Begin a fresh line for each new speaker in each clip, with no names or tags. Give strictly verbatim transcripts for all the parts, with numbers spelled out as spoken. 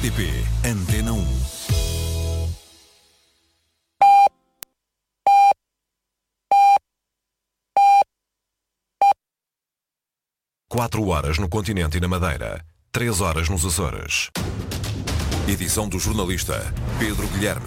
R T P Antena um. Quatro horas no continente e na Madeira, três horas nos Açores. Edição do jornalista Pedro Guilherme.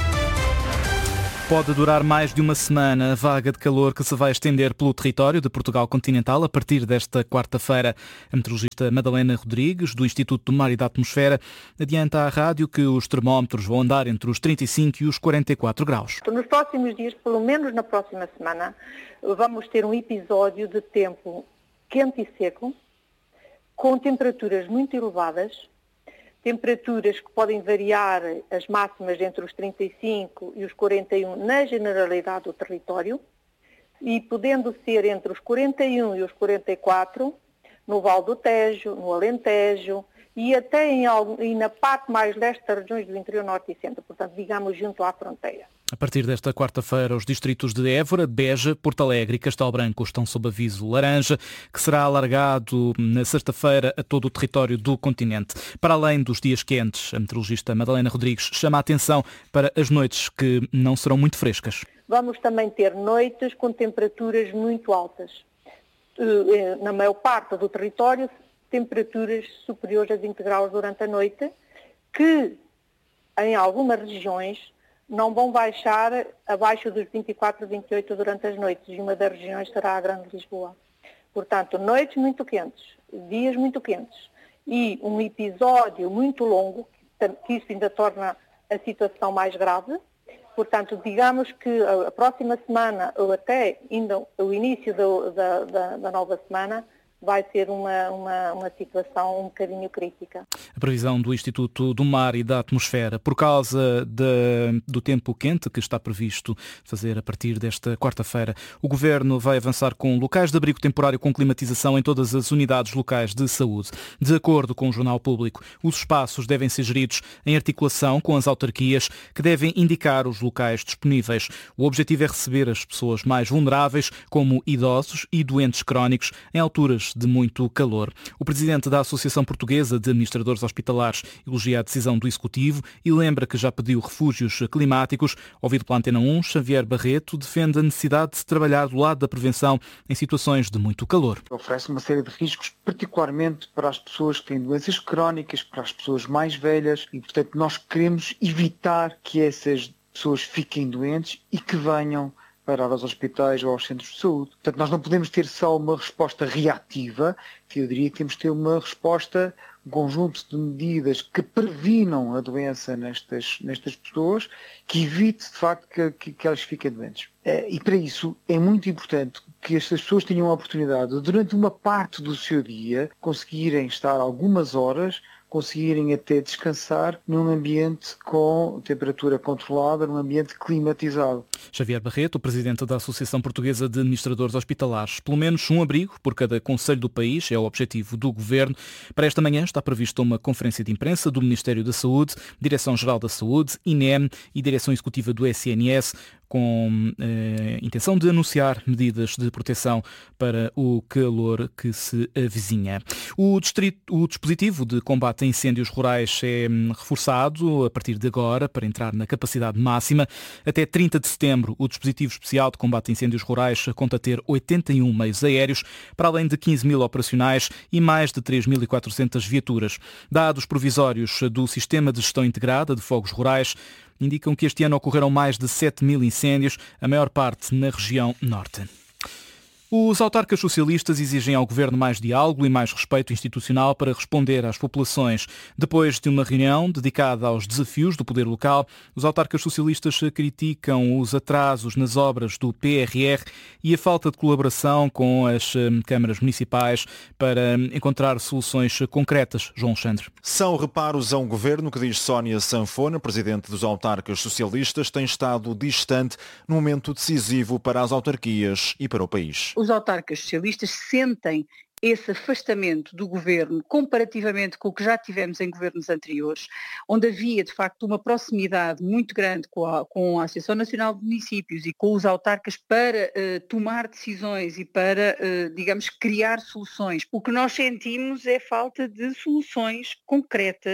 Pode durar mais de uma semana a vaga de calor que se vai estender pelo território de Portugal continental a partir desta quarta-feira. A meteorologista Madalena Rodrigues, do Instituto do Mar e da Atmosfera, adianta à rádio que os termómetros vão andar entre os trinta e cinco e os quarenta e quatro graus.
Nos próximos dias, pelo menos na próxima semana, vamos ter um episódio de tempo quente e seco, com temperaturas muito elevadas, temperaturas que podem variar as máximas entre os trinta e cinco e os quarenta e um na generalidade do território, e podendo ser entre os quarenta e um e os quarenta e quatro no Val do Tejo, no Alentejo e até em, e na parte mais leste das regiões do interior norte e centro, portanto, digamos, junto à fronteira.
A partir desta quarta-feira, os distritos de Évora, Beja, Porto Alegre e Castelo Branco estão sob aviso laranja, que será alargado na sexta-feira a todo o território do continente. Para além dos dias quentes, a meteorologista Madalena Rodrigues chama a atenção para as noites que não serão muito frescas.
Vamos também ter noites com temperaturas muito altas. Na maior parte do território, temperaturas superiores a vinte graus durante a noite, que em algumas regiões não vão baixar abaixo dos vinte e quatro, vinte e oito durante as noites, e uma das regiões será a Grande Lisboa. Portanto, noites muito quentes, dias muito quentes e um episódio muito longo, que isso ainda torna a situação mais grave. Portanto, digamos que a próxima semana, ou até ainda o início do, da, da, da nova semana, vai ser uma, uma, uma situação um bocadinho crítica.
A previsão do Instituto do Mar e da Atmosfera, por causa de, do tempo quente que está previsto fazer a partir desta quarta-feira, o Governo vai avançar com locais de abrigo temporário com climatização em todas as unidades locais de saúde. De acordo com o Jornal Público, os espaços devem ser geridos em articulação com as autarquias, que devem indicar os locais disponíveis. O objetivo é receber as pessoas mais vulneráveis, como idosos e doentes crónicos, em alturas de muito calor. O presidente da Associação Portuguesa de Administradores Hospitalares elogia a decisão do Executivo e lembra que já pediu refúgios climáticos. Ouvido pela Antena um, Xavier Barreto defende a necessidade de se trabalhar do lado da prevenção em situações de muito calor.
Oferece uma série de riscos, particularmente para as pessoas que têm doenças crónicas, para as pessoas mais velhas, e portanto nós queremos evitar que essas pessoas fiquem doentes e que venham parar aos hospitais ou aos centros de saúde. Portanto, nós não podemos ter só uma resposta reativa, eu diria que temos de ter uma resposta, um conjunto de medidas que previnam a doença nestas, nestas pessoas, que evite, de facto, que, que, que elas fiquem doentes. E para isso é muito importante que estas pessoas tenham a oportunidade, durante uma parte do seu dia, conseguirem estar algumas horas, conseguirem até descansar num ambiente com temperatura controlada, num ambiente climatizado.
Xavier Barreto, presidente da Associação Portuguesa de Administradores Hospitalares. Pelo menos um abrigo por cada concelho do país é o objetivo do Governo. Para esta manhã está prevista uma conferência de imprensa do Ministério da Saúde, Direção-Geral da Saúde, I N E M e Direção Executiva do S N S, com eh, intenção de anunciar medidas de proteção para o calor que se avizinha. O, distrito, o dispositivo de combate a incêndios rurais é reforçado a partir de agora para entrar na capacidade máxima. Até trinta de setembro, o dispositivo especial de combate a incêndios rurais conta ter oitenta e um meios aéreos, para além de quinze mil operacionais e mais de três mil e quatrocentas viaturas. Dados provisórios do Sistema de Gestão Integrada de Fogos Rurais indicam que este ano ocorreram mais de sete mil incêndios, a maior parte na região norte. Os autarcas socialistas exigem ao Governo mais diálogo e mais respeito institucional para responder às populações. Depois de uma reunião dedicada aos desafios do poder local, os autarcas socialistas criticam os atrasos nas obras do P R R e a falta de colaboração com as câmaras municipais para encontrar soluções concretas. João Alexandre.
São reparos a um Governo que, diz Sónia Sanfona, presidente dos autarcas socialistas, tem estado distante no momento decisivo para as autarquias e para o país.
Os autarcas socialistas sentem esse afastamento do governo comparativamente com o que já tivemos em governos anteriores, onde havia de facto uma proximidade muito grande com a, com a Associação Nacional de Municípios e com os autarcas para uh, tomar decisões e para, uh, digamos, criar soluções. O que nós sentimos é falta de soluções concretas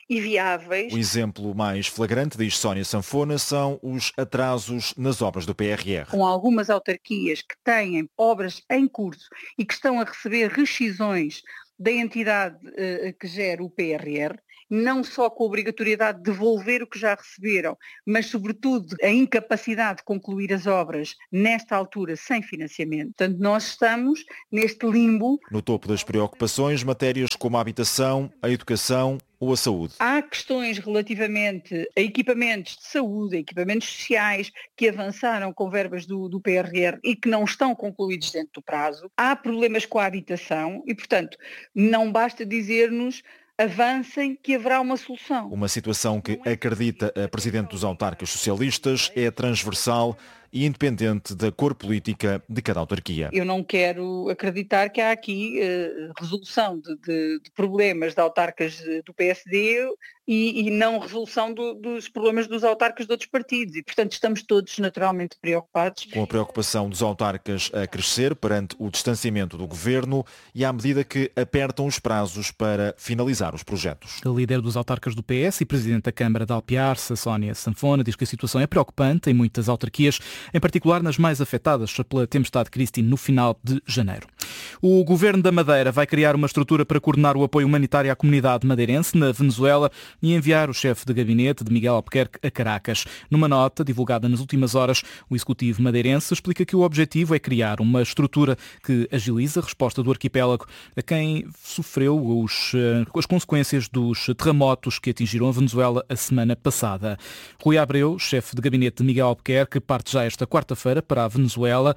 e viáveis.
O exemplo mais flagrante, diz Sónia Sanfona, são os atrasos nas obras do P R R.
Com algumas autarquias que têm obras em curso e que estão a receber rescisões da entidade uh, que gera o P R R, não só com a obrigatoriedade de devolver o que já receberam, mas sobretudo a incapacidade de concluir as obras nesta altura sem financiamento. Portanto, nós estamos neste limbo.
No topo das preocupações, matérias como a habitação, a educação ou a saúde.
Há questões relativamente a equipamentos de saúde, a equipamentos sociais, que avançaram com verbas do, do P R R e que não estão concluídos dentro do prazo. Há problemas com a habitação e, portanto, não basta dizer-nos avancem que haverá uma solução.
Uma situação que, acredita a Presidente dos Autarcas Socialistas, é transversal e independente da cor política de cada autarquia.
Eu não quero acreditar que há aqui uh, resolução de, de, de problemas de autarcas do P S D e, e não resolução do, dos problemas dos autarcas de outros partidos. E, portanto, estamos todos naturalmente preocupados.
Com a preocupação dos autarcas a crescer perante o distanciamento do governo e à medida que apertam os prazos para finalizar os projetos.
A líder dos autarcas do P S e presidente da Câmara de Alpiarça, Sónia Sanfona, diz que a situação é preocupante em muitas autarquias, em particular nas mais afetadas pela tempestade Christine no final de janeiro. O Governo da Madeira vai criar uma estrutura para coordenar o apoio humanitário à comunidade madeirense na Venezuela e enviar o chefe de gabinete de Miguel Albuquerque a Caracas. Numa nota divulgada nas últimas horas, o Executivo madeirense explica que o objetivo é criar uma estrutura que agiliza a resposta do arquipélago a quem sofreu os, as consequências dos terremotos que atingiram a Venezuela a semana passada. Rui Abreu, chefe de gabinete de Miguel Albuquerque, parte já esta quarta-feira para a Venezuela.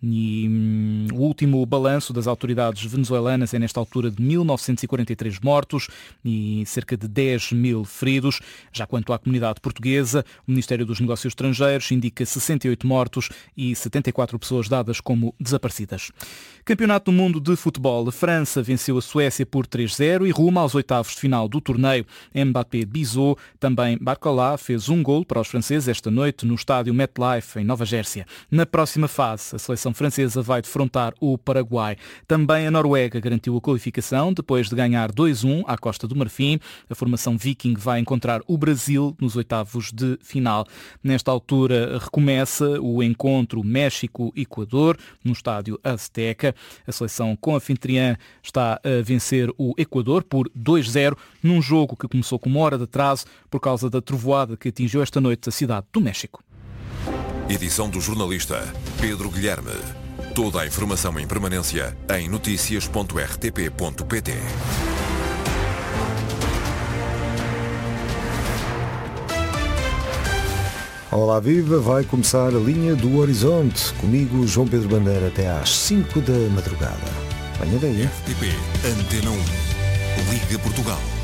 E hum, o último balanço das autoridades venezuelanas é nesta altura de mil novecentos e quarenta e três mortos e cerca de dez mil feridos. Já quanto à comunidade portuguesa, o Ministério dos Negócios Estrangeiros indica sessenta e oito mortos e setenta e quatro pessoas dadas como desaparecidas. Campeonato do Mundo de Futebol. A França venceu a Suécia por três a zero e rumo aos oitavos de final do torneio. Mbappé bisou, também Barcola fez um golo para os franceses esta noite no estádio MetLife, em Nova Jersey. Na próxima fase, a seleção francesa vai defrontar o Paraguai. Também a Noruega garantiu a qualificação depois de ganhar dois a um à Costa do Marfim. A formação Viking vai encontrar o Brasil nos oitavos de final. Nesta altura recomeça o encontro México-Equador no estádio Azteca. A seleção com anfitriã está a vencer o Equador por dois a zero num jogo que começou com uma hora de atraso por causa da trovoada que atingiu esta noite a cidade do México.
Edição do jornalista Pedro Guilherme. Toda a informação em permanência em notícias ponto r t p ponto p t.
Olá viva, vai começar a linha do Horizonte. Comigo, João Pedro Bandeira, até às cinco da madrugada. Venha daí.
R T P Antena um. Liga Portugal.